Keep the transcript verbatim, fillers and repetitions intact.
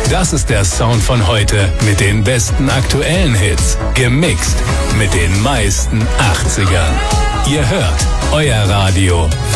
Das ist der Sound von heute mit den besten aktuellen Hits. Gemixt mit den meisten achtzigern. Ihr hört euer Radio